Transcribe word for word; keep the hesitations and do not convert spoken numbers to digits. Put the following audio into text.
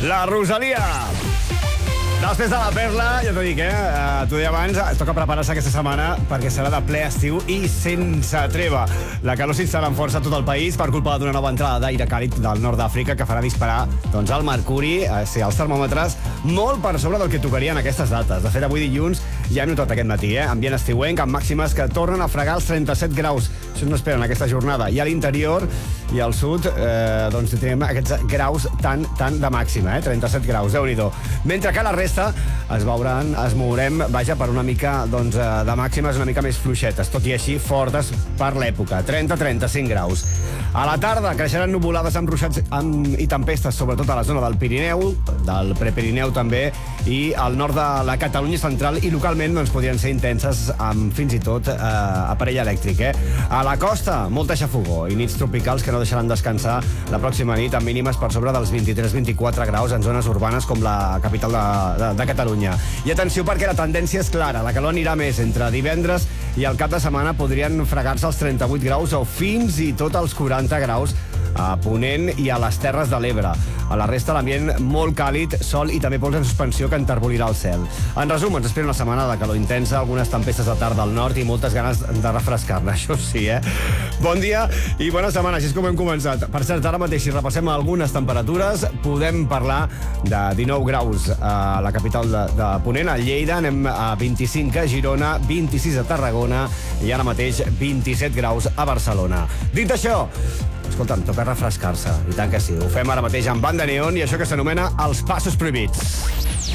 La Rosalia. Després de la Perla, ja t'ho dic, eh? Uh, t'ho deia abans, es toca preparar-se aquesta setmana perquè serà de ple estiu i sense treva. La calor s'instal·la amb força a tot el país per culpa d'una nova entrada d'aire càlid del nord d'Àfrica que farà disparar doncs, el mercuri, eh, sí, els termòmetres, molt per sobre del que tocarien aquestes dates. De fet, avui dilluns ja hem notat aquest matí, eh? Ambient estiuenc amb màximes que tornen a fregar els trenta-set graus. Això no esperen aquesta jornada. I a l'interior i al sud, eh, doncs tenim aquests graus tan, tan de màxima, eh? trenta-set graus, Déu-n'hi-do. Mentre que a la resta es veuran, es mourem, vaja, per una mica doncs, de màximes una mica més fluixetes, tot i així fortes per l'època, trenta a trenta-cinc graus. A la tarda creixeran nuvolades amb ruixats amb, i tempestes, sobretot a la zona del Pirineu, del Prepirineu també, i al nord de la Catalunya central, i localment doncs, podrien ser intenses amb fins i tot eh, aparell elèctric. Eh? A la costa, molta xafogó i nits tropicals que no deixaran descansar la pròxima nit amb mínimes per sobre dels vint-i-tres a vint-i-quatre graus en zones urbanes com la capital de, de, de Catalunya. I atenció perquè la tendència és clara, la calor anirà més entre divendres i el cap de setmana podrien fregar-se els trenta-vuit graus o fins i tot els quaranta graus a Ponent i a les Terres de l'Ebre. A la resta, l'ambient molt càlid, sol i també pols en suspensió que enterbolirà el cel. En resum, ens espera una setmana de calor intensa, algunes tempestes de tarda al nord i moltes ganes de refrescar-ne, això sí, eh? Bon dia i bona setmana, així és com hem començat. Per cert, ara mateix, si repassem algunes temperatures, podem parlar de dinou graus a la capital de, de Ponent, a Lleida, anem a vint-i-cinc a Girona, vint-i-sis a Tarragona i ara mateix vint-i-set graus a Barcelona. Dit això, escolta'm, toca refrescar-se, i tant que sí. Ho fem ara mateix amb banda neon i això que s'anomena els passos prohibits.